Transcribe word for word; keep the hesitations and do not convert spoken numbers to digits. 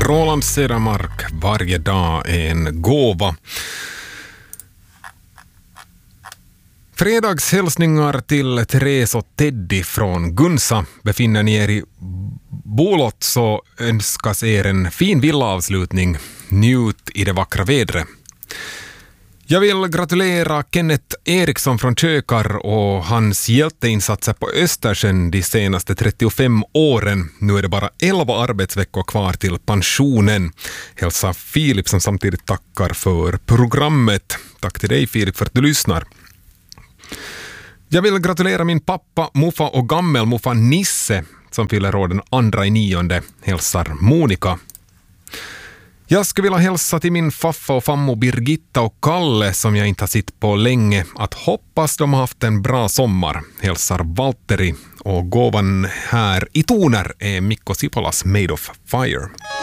Roland Cedermark, varje dag är en gåva. Fredagshälsningar till Therese och Teddy från Gunsa. Befinner ni er i Bolot så önskas er en fin villaavslutning. Njut i det vackra vädret. Jag vill gratulera Kenneth Eriksson från Kökar och hans hjälteinsatser på Östersjön de senaste trettiofem åren. Nu är det bara elva arbetsveckor kvar till pensionen. Hälsa Filip som samtidigt tackar för programmet. Tack till dig Filip för att du lyssnar. Jag vill gratulera min pappa, muffa och gammelmuffa Nisse som fyller år den andra i nionde. Hälsar Monica. Jag skulle vilja hälsa till min faffa och fammo Birgitta och Kalle som jag inte har sett på länge att hoppas de har haft en bra sommar. Hälsar Valtteri och gåvan här i toner är Mikko Sipolas Made of Fire.